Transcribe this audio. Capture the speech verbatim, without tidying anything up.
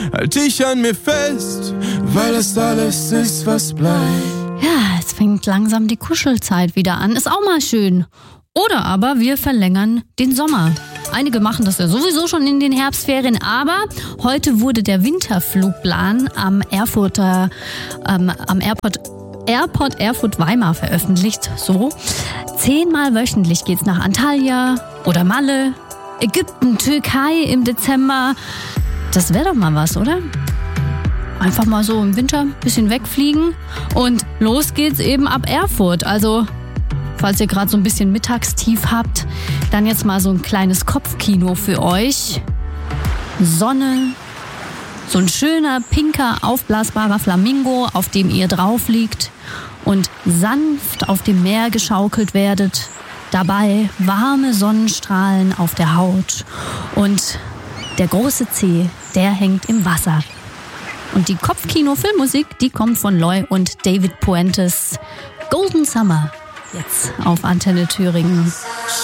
halt ich an mir fest, weil das alles ist, was bleibt. Ja, jetzt fängt langsam die Kuschelzeit wieder an. Ist auch mal schön. Oder aber wir verlängern den Sommer. Einige machen das ja sowieso schon in den Herbstferien, aber heute wurde der Winterflugplan am Erfurter, ähm, am Airport, Airport Erfurt Weimar veröffentlicht. So, zehnmal wöchentlich geht's nach Antalya oder Malle, Ägypten, Türkei im Dezember. Das wäre doch mal was, oder? Einfach mal so im Winter ein bisschen wegfliegen und los geht's eben ab Erfurt. Also, falls ihr gerade so ein bisschen Mittagstief habt, dann jetzt mal so ein kleines Kopfkino für euch. Sonne, so ein schöner, pinker, aufblasbarer Flamingo, auf dem ihr drauf liegt und sanft auf dem Meer geschaukelt werdet. Dabei warme Sonnenstrahlen auf der Haut und der große Zeh, der hängt im Wasser. Und die Kopfkino-Filmmusik, die kommt von Loy und David Puentes Golden Summer. Jetzt auf Antenne Thüringen.